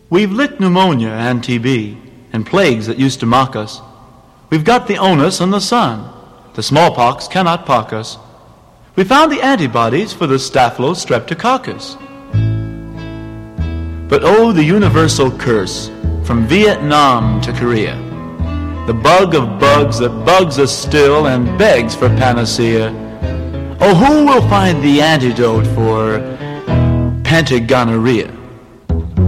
We've licked pneumonia and TB and plagues that used to mock us. We've got the onus on the sun. The smallpox cannot pock us. We found the antibodies for the Staphylos streptococcus. But oh, the universal curse from Vietnam to Korea. The bug of bugs that bugs us still and begs for panacea. Oh, who will find the antidote for pentagonorrhea?